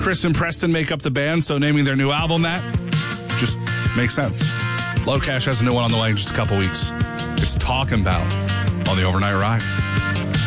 Chris and Preston make up the band, so naming their new album that just makes sense. Low Cash has a new one on the way in just a couple weeks. It's Talking About on the Overnight Ride.